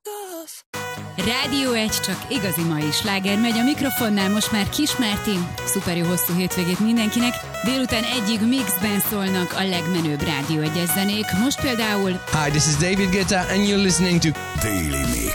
Rádió 1, csak igazi mai sláger megy a mikrofonnál, most már Kis Mártin. Szuper jó hosszú hétvégét mindenkinek. Délután 1-ig mixben szólnak a legmenőbb Rádió 1-es zenék. Most például... Hi, this is David Guetta and you're listening to Daily Mix.